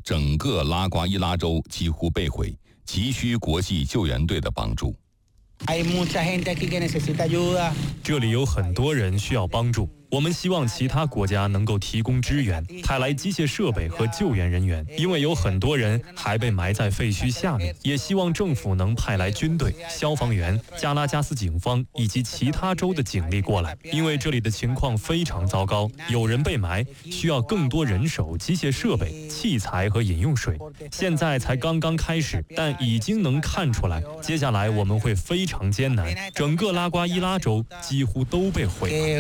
整个拉瓜伊拉州几乎被毁，急需国际救援队的帮助。 这里有很多人需要帮助，我们希望其他国家能够提供支援，派来机械设备和救援人员，因为有很多人还被埋在废墟下面。也希望政府能派来军队、消防员、加拉加斯警方以及其他州的警力过来，因为这里的情况非常糟糕，有人被埋，需要更多人手、机械设备、器材和饮用水。现在才刚刚开始，但已经能看出来，接下来我们会非常艰难。整个拉瓜伊拉州几乎都被毁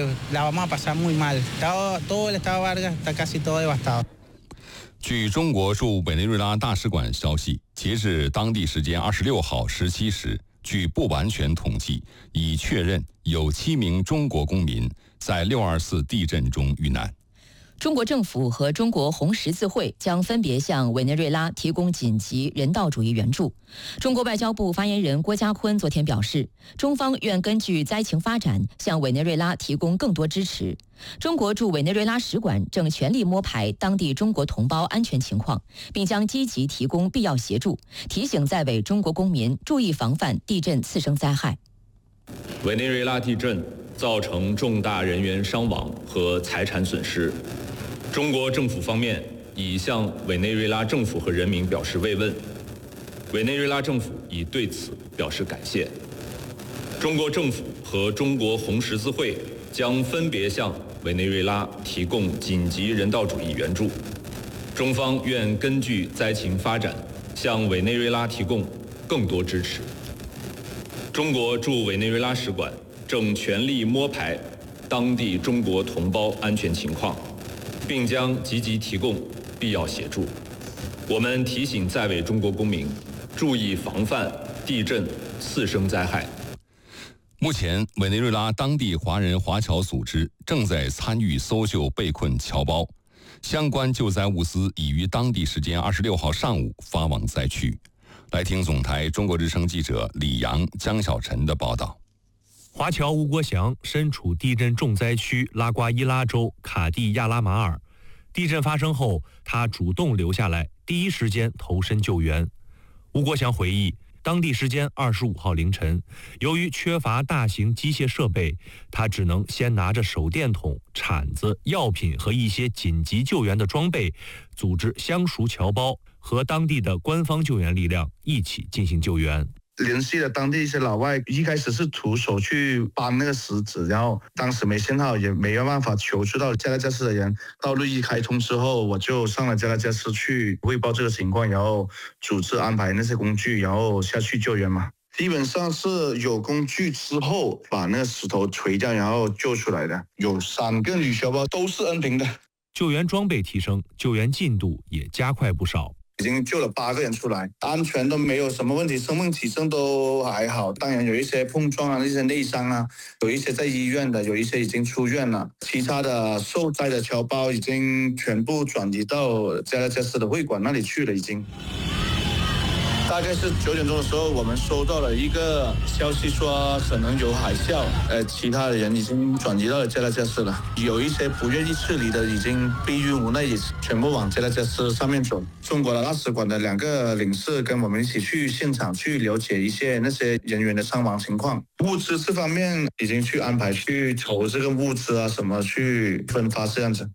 了。 据中国驻委内瑞拉大使馆消息，截至当地时间26号17时，据不完全统计，已确认有7名中国公民在624地震中遇难。 中国政府和中国红十字会将分别向委内瑞拉提供紧急人道主义援助。中国外交部发言人郭家坤昨天表示，中方愿根据灾情发展向委内瑞拉提供更多支持。中国驻委内瑞拉使馆正全力摸排当地中国同胞安全情况，并将积极提供必要协助，提醒在委中国公民注意防范地震次生灾害。 委内瑞拉地震造成重大人员伤亡和财产损失，中国政府方面已向委内瑞拉政府和人民表示慰问，委内瑞拉政府已对此表示感谢。中国政府和中国红十字会将分别向委内瑞拉提供紧急人道主义援助，中方愿根据灾情发展向委内瑞拉提供更多支持。中国驻委内瑞拉使馆正全力摸排当地中国同胞安全情况，并将积极提供必要协助。我们提醒在委中国公民注意防范地震次生灾害。 目前，委内瑞拉当地华人华侨组织正在参与搜救被困侨胞，相关救灾物资已于当地时间26号上午发往灾区。来听总台中国之声记者李阳、江小晨的报道。 华侨吴国祥身处地震重灾区拉瓜伊拉州卡地亚拉马尔，地震发生后，他主动留下来，第一时间投身救援。吴国祥回忆，当地时间25号凌晨，由于缺乏大型机械设备，他只能先拿着手电筒、铲子、药品和一些紧急救援的装备，组织相熟侨胞和当地的官方救援力量一起进行救援。 联系了当地一些老外，一开始是徒手去搬那个石子，然后当时没信号，也没有办法求助到加拉加斯的人。道路一开通之后，我就上了加拉加斯去汇报这个情况，然后组织安排那些工具，然后下去救援嘛。基本上是有工具之后把那个石头锤掉，然后救出来的。有3个女侨胞都是恩平的。 救援装备提升，救援进度也加快不少。 已经救了8个人出来，安全都没有什么问题，生命体征都还好。当然有一些碰撞啊，一些内伤啊，有一些在医院的，有一些已经出院了。其他的受灾的侨胞已经全部转移到加拉加斯的会馆那里去了，已经。大概是9点钟的时候，我们收到了一个消息说可能有海啸，其他的人已经转移到了加拉加斯了。有一些不愿意撤离的，已经逼于无奈，也全部往加拉加斯上面走。中国的大使馆的2个领事跟我们一起去现场去了解一些那些人员的伤亡情况。物资这方面已经去安排去筹这个物资啊，什么去分发这样子。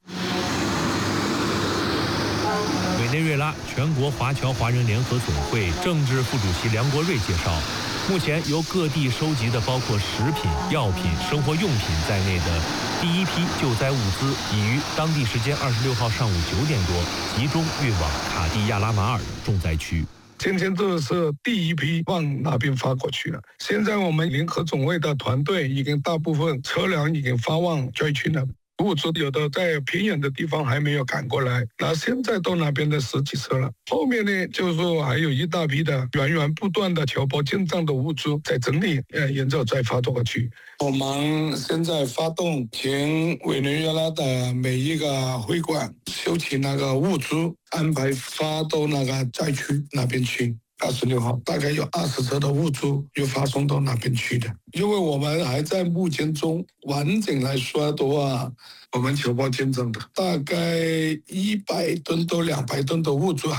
委内瑞拉全国华侨华人联合总会政治副主席梁国瑞介绍，目前由各地收集的包括食品、药品、生活用品在内的第一批救灾物资，已于当地时间26号上午9点多集中运往卡地亚拉马尔的重灾区。 今天这是第一批往那边发过去了。现在我们联合总会的团队已经大部分车辆已经发往灾区了。物资有的在偏远的地方还没有赶过来，那现在到那边的10几车了。后面呢，就是说还有一大批的源源不断的侨胞进账的物资在整理，然后再发过去。我们现在发动全委内瑞拉的每一个会馆收集那个物资，安排发到那个灾区那边去。26号大概有20车的物资又发送到那边去的。因为我们还在目前中，完整来说的话，我们侨胞见证的大概100吨到200吨的物资